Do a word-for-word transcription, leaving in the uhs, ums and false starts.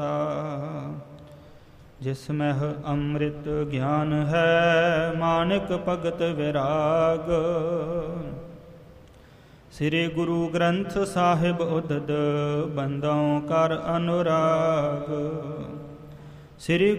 ਜਿਸ ਮਹਿ ਅੰਮ੍ਰਿਤ ਗਿਆਨ ਹੈ, ਮਾਨਿਕ ਭਗਤ ਵਿਰਾਗ। ਸ੍ਰੀ ਗੁਰੂ ਗ੍ਰੰਥ ਸਾਹਿਬ ਉਦਦ, ਬੰਦੋਂ ਕਰ ਅਨੁਰਾਗ। ਸ੍ਰੀ